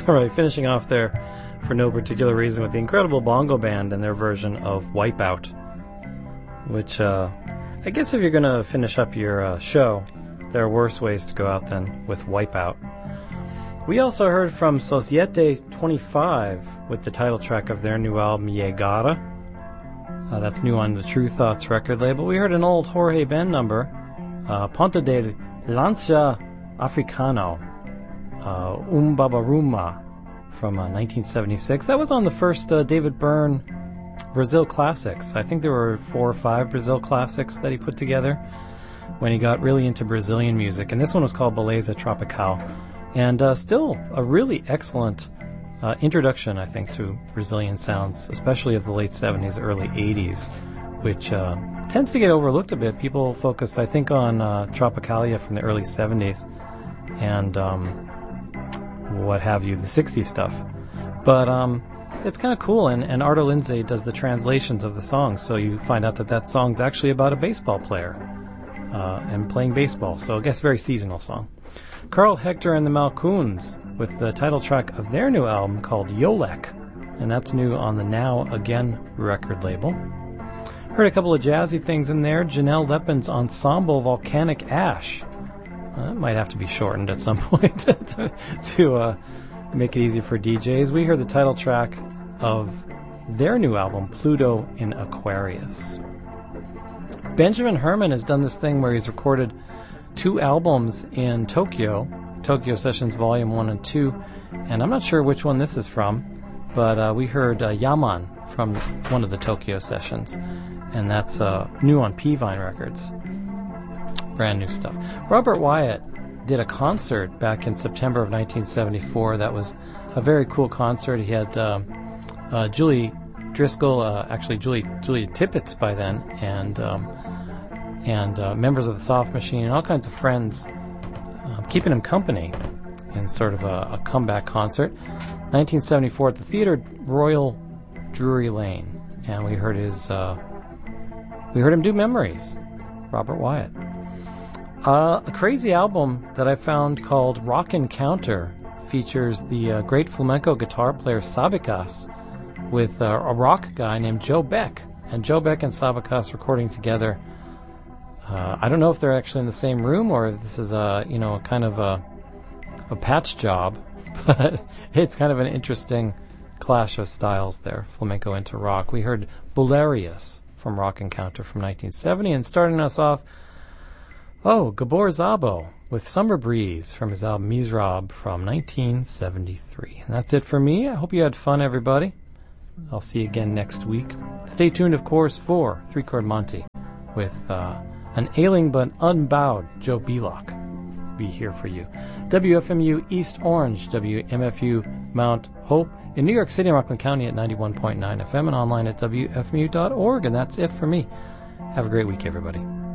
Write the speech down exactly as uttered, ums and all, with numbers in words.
All right, finishing off there for no particular reason with the Incredible Bongo Band and their version of Wipeout, which uh, I guess if you're going to finish up your uh, show, there are worse ways to go out than with Wipeout. We also heard from Societe twenty-five with the title track of their new album, Llegada. Uh, that's new on the True Thoughts record label. We heard an old Jorge Ben number, uh, Ponta de Lança Africano, uh, Umbabaruma, from uh, nineteen seventy-six. That was on the first uh, David Byrne Brazil Classics. I think there were four or five Brazil Classics that he put together when he got really into Brazilian music. And this one was called Beleza Tropical. And uh, still a really excellent uh, introduction, I think, to Brazilian sounds, especially of the late seventies, early eighties, which uh, tends to get overlooked a bit. People focus, I think, on uh, Tropicalia from the early seventies and um, what have you, the sixties stuff. But um, it's kind of cool, and, and Arto Lindsay does the translations of the songs, so you find out that that song's actually about a baseball player uh, and playing baseball, so I guess very seasonal song. Carl Hector and the Malcoons with the title track of their new album called Yolek, and that's new on the Now Again record label. Heard a couple of jazzy things in there. Janelle Lepin's Ensemble Volcanic Ash. Uh, that might have to be shortened at some point to, to uh, make it easier for D Js. We heard the title track of their new album, Pluto in Aquarius. Benjamin Herman has done this thing where he's recorded two albums in Tokyo, Tokyo Sessions Volume one and two, and I'm not sure which one this is from, but uh, we heard uh, Yaman from one of the Tokyo Sessions, and that's uh, new on P-Vine Records. Brand new stuff. Robert Wyatt did a concert back in September of nineteen seventy-four that was a very cool concert. He had uh, uh, Julie Driscoll, uh, actually Julie Julia Tippett by then, and um, and uh, members of the Soft Machine and all kinds of friends uh, keeping him company in sort of a, a comeback concert. nineteen seventy-four at the Theatre Royal Drury Lane, and we heard his uh, we heard him do Memories. Robert Wyatt. Uh, a crazy album that I found called Rock Encounter features the uh, great flamenco guitar player Sabicas with uh, a rock guy named Joe Beck, and Joe Beck and Sabicas recording together. Uh, I don't know if they're actually in the same room or if this is a, you know, a kind of a, a patch job, but it's kind of an interesting clash of styles there, flamenco into rock. We heard Bulerius from Rock Encounter from nineteen seventy, and starting us off, oh, Gabor Szabo with Summer Breeze from his album Mizrab from nineteen seventy-three. And that's it for me. I hope you had fun, everybody. I'll see you again next week. Stay tuned, of course, for Three Chord Monty with uh, an ailing but unbowed Joe Belock. Be here for you. W F M U East Orange, W M F U Mount Hope in New York City and Rockland County at ninety-one point nine F M and online at W F M U dot org. And that's it for me. Have a great week, everybody.